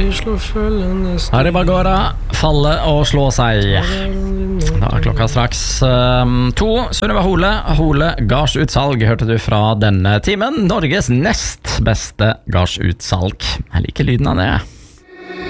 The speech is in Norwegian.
Arribagora, falle og slå seg. Da er klokka straks 2. Sunniva Hole gardsutsalg hørte du fra denne timen. Norges nest beste gardsutsalg. Jeg liker lyden av det.